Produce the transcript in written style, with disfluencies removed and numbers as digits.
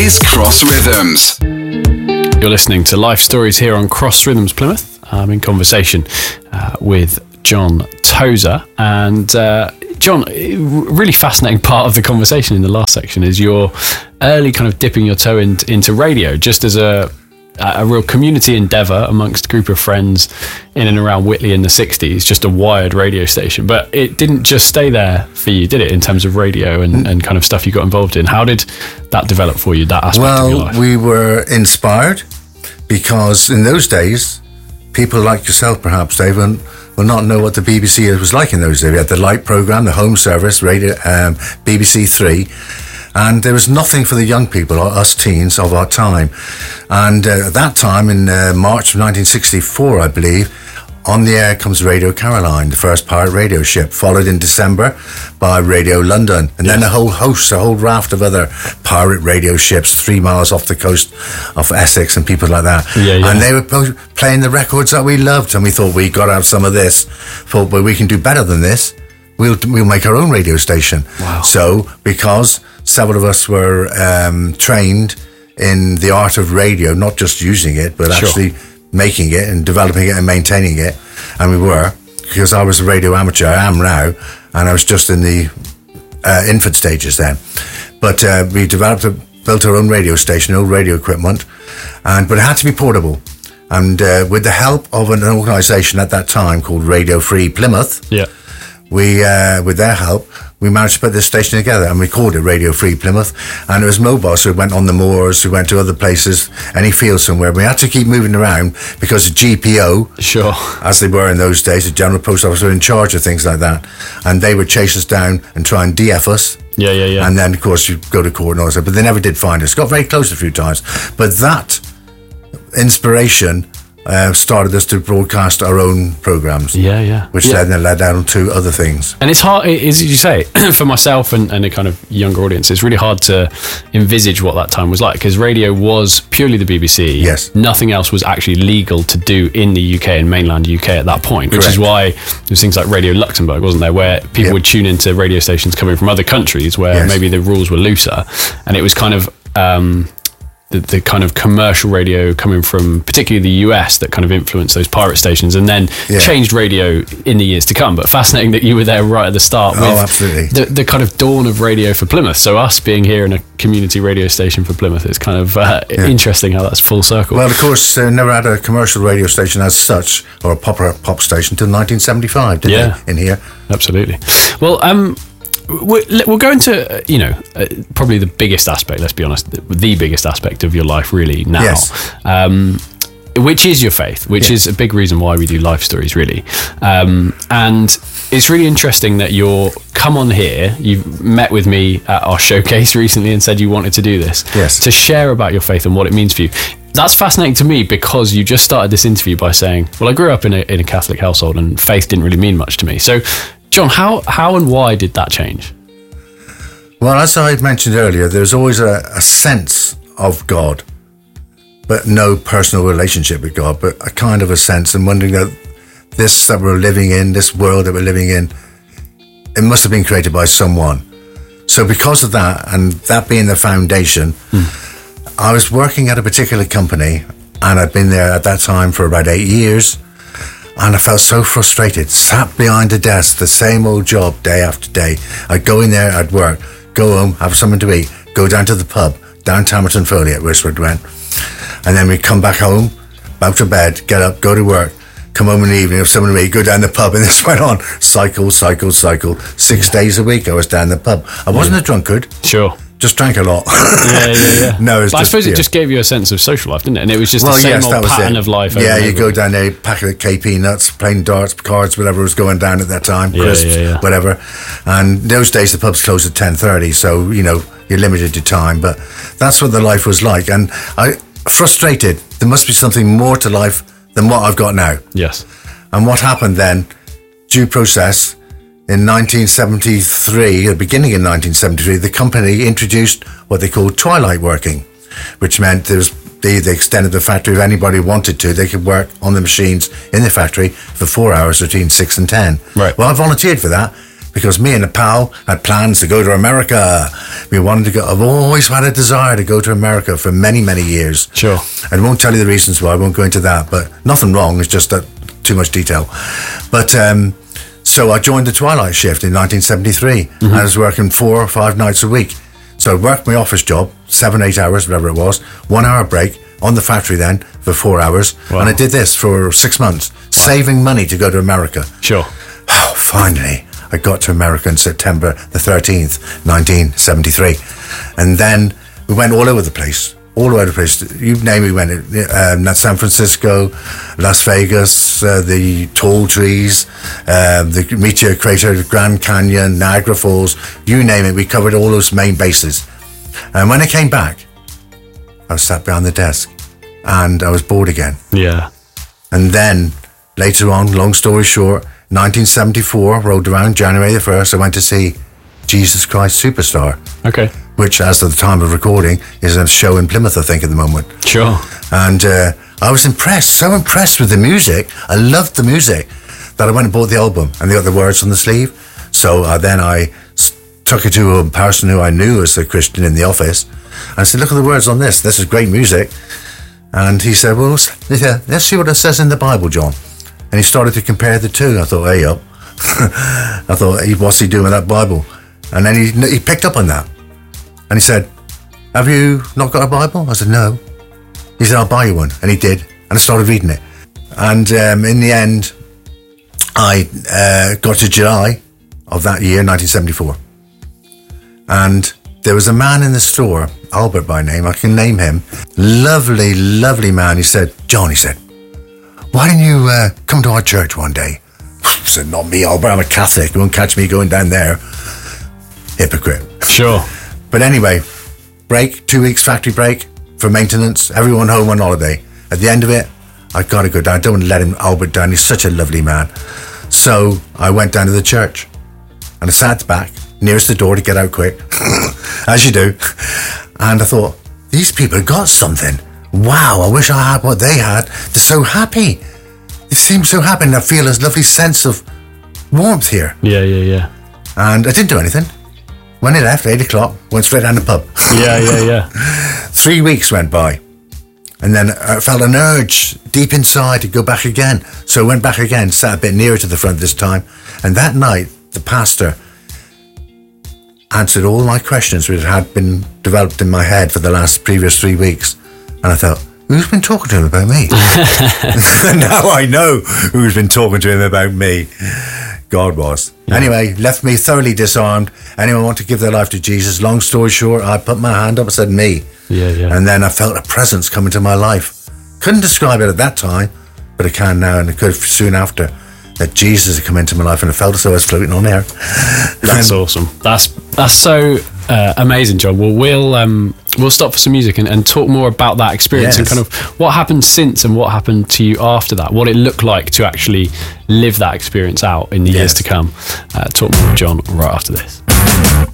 is Cross Rhythms. You're listening to Life Stories here on Cross Rhythms Plymouth. I'm in conversation with John Tozer. And John, a really fascinating part of the conversation in the last section is your early kind of dipping your toe into radio, just as a real community endeavour amongst a group of friends in and around Whitley in the 60s, just a wired radio station. But it didn't just stay there for you, did it, in terms of radio and kind of stuff you got involved in? How did that develop for you, that aspect of your life? Well, we were inspired because in those days, people like yourself, perhaps, Dave, will not know what the BBC was like in those days. We had the Light programme, the Home Service, radio, BBC Three, and there was nothing for the young people, or us teens of our time. And at that time, in March of 1964, I believe, on the air comes Radio Caroline, the first pirate radio ship, followed in December by Radio London, and then a whole raft of other pirate radio ships 3 miles off the coast of Essex and people like that. And they were playing the records that we loved, and we thought, we got to have some of this. Thought, well, we can do better than this. We'll make our own radio station. Wow. So, because several of us were trained in the art of radio, not just using it, but actually making it and developing it and maintaining it. And we were, because I was a radio amateur, I am now, and I was just in the infant stages then. But we built our own radio station, old radio equipment, but it had to be portable. And with the help of an organisation at that time called Radio Free Plymouth, we, with their help, we managed to put this station together, and we called it Radio Free Plymouth. And it was mobile, so we went on the moors, we went to other places, any field somewhere. We had to keep moving around because the GPO, as they were in those days, the General Post Office, were in charge of things like that. And they would chase us down and try and DF us. And then, of course, you go to court and all that. But they never did find us. Got very close a few times. But that inspiration started us to broadcast our own programmes. Which then led down to other things. And it's hard, as you say, for myself and a kind of younger audience, it's really hard to envisage what that time was like, because radio was purely the BBC. Yes. Nothing else was actually legal to do in the UK and mainland UK at that point, which is why there's things like Radio Luxembourg, wasn't there, where people would tune into radio stations coming from other countries where maybe the rules were looser, and it was kind of the kind of commercial radio coming from particularly the US that kind of influenced those pirate stations and then changed radio in the years to come. But fascinating that you were there right at the start with absolutely. The kind of dawn of radio for Plymouth. So us being here in a community radio station for Plymouth is kind of interesting how that's full circle. Well, of course, never had a commercial radio station as such, or a pop station, until 1975, did they, in here? Absolutely. Well, we'll go into, probably the biggest aspect, let's be honest, the biggest aspect of your life really now, which is your faith, which is a big reason why we do Life Stories, really. And it's really interesting that you've come on here, you've met with me at our showcase recently and said you wanted to do this, to share about your faith and what it means for you. That's fascinating to me because you just started this interview by saying, well, I grew up in a Catholic household and faith didn't really mean much to me. So, John, how and why did that change? Well, as I mentioned earlier, there's always a sense of God, but no personal relationship with God, but a kind of a sense, and wondering that this that we're living in, this world that we're living in, it must have been created by someone. So because of that, and that being the foundation, I was working at a particular company, and I'd been there at that time for about 8 years, and I felt so frustrated, sat behind a desk, the same old job day after day. I'd go in there, I'd work, go home, have something to eat, go down to the pub, down Tamerton Foley at Westwood went. And then we'd come back home, back to bed, get up, go to work, come home in the evening, have something to eat, go down the pub, and this went on. Cycle. 6 days a week I was down the pub. I wasn't a drunkard. Sure. Just drank a lot. No, but I suppose it just gave you a sense of social life, didn't it? And it was just the same old pattern of life. Yeah, you go down there, pack of KP nuts, playing darts, cards, whatever was going down at that time, crisps, whatever. And those days the pubs closed at 10:30, so you're limited to time. But that's what the life was like, and I frustrated. There must be something more to life than what I've got now. Yes. And what happened then? Due process. In 1973, the beginning in 1973, the company introduced what they called twilight working, which meant they extended the factory. If anybody wanted to, they could work on the machines in the factory for 4 hours between 6 and 10. Right. Well, I volunteered for that. because me and a pal had plans to go to America. We wanted to go. I've always had a desire to go to America for many, many years. Sure. I won't tell you the reasons why. I won't go into that, but nothing wrong. It's just that too much detail. But so I joined the Twilight Shift in 1973. And I was working 4 or 5 nights a week. So I worked my office job, 7, 8 hours, whatever it was, 1 hour break on the factory then for 4 hours. Wow. And I did this for 6 months, saving money to go to America. Sure. Oh, finally, I got to America on September the 13th, 1973. And then we went all over the place. All over the place. You name it, we went. San Francisco, Las Vegas, the tall trees, the meteor crater, Grand Canyon, Niagara Falls, you name it. We covered all those main bases. And when I came back, I was sat behind the desk and I was bored again. Yeah. And then later on, long story short, 1974 rolled around, January the 1st, I went to see Jesus Christ Superstar. Okay. Which, as of the time of recording, is a show in Plymouth, I think, at the moment. Sure. And I was impressed, so impressed with the music. I loved the music that I went and bought the album, and they got the words on the sleeve. So then I took it to a person who I knew as a Christian in the office, and I said, look at the words on this. This is great music. And he said, well, let's see what it says in the Bible, John. And he started to compare the two. I thought, hey, up. I thought, hey, what's he doing with that Bible? And then he picked up on that. And he said, have you not got a Bible? I said, no. He said, I'll buy you one. And he did. And I started reading it. And in the end, I got to July of that year, 1974. And there was a man in the store, Albert by name, I can name him. Lovely, lovely man. He said, John, he said, why don't you come to our church one day? I said, not me, Albert. I'm a Catholic. You won't catch me going down there. Hypocrite. Sure. But anyway, break, 2 weeks factory break for maintenance, everyone home on holiday. At the end of it, I got to go down. I don't want to let Albert down. He's such a lovely man. So I went down to the church and I sat at the back, nearest the door to get out quick, as you do. And I thought, these people have got something. Wow, I wish I had what they had. They're so happy. They seem so happy, and I feel a lovely sense of warmth here. Yeah. And I didn't do anything. When I left, 8 o'clock, went straight down the pub. Yeah. 3 weeks went by. And then I felt an urge deep inside to go back again. So I went back again, sat a bit nearer to the front this time. And that night, the pastor answered all my questions which had been developed in my head for the previous 3 weeks. And I thought, who's been talking to him about me? Now I know who's been talking to him about me. God was. Yeah. Anyway, left me thoroughly disarmed. Anyone want to give their life to Jesus? Long story short, I put my hand up and said, me. Yeah. And then I felt a presence come into my life. Couldn't describe it at that time, but I can now, and I could soon after, that Jesus had come into my life, and I felt as though I was floating on air. That's awesome. That's so amazing, John. Well, we'll stop for some music and talk more about that experience and kind of what happened since and what happened to you after that, what it looked like to actually live that experience out in the years to come. Talk more with John right after this.